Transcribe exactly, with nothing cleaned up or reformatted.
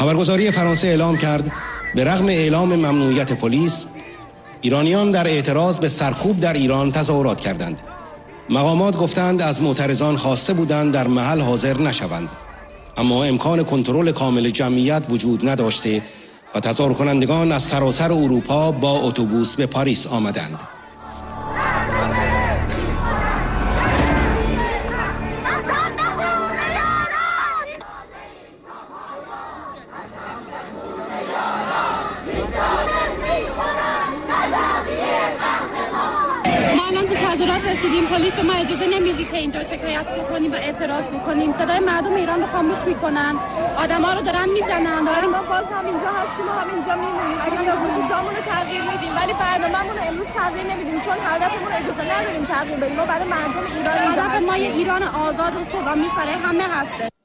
خبرگزاری فرانسه اعلام کرد به رغم اعلام ممنوعیت پلیس، ایرانیان در اعتراض به سرکوب در ایران تظاهرات کردند. مقامات گفتند از معترضان خواسته بودند در محل حاضر نشوند، اما امکان کنترل کامل جمعیت وجود نداشته و تظاهر کنندگان از سراسر اروپا با اتوبوس به پاریس آمدند. تظاهرات رسیدیم، پلیس به ما اجازه نمیده که اینجا شکایت بکنیم و اعتراض بکنیم. صدای مردم ایران رو خاموش میکنن، آدما رو دارن میزنن، دارن. ما باز هم اینجا هستیم و همینجا میمونیم. اگه نیاز باشه جامون رو تغییر میدیم، ولی برنامه‌مون رو امروز تغییر نمیدیم، چون هدفمون اجازه نداریم تغییر بدیم. ما برای مردم ایران، هدف ما یه ایران آزاد و صلح‌آمیز برای همه هست.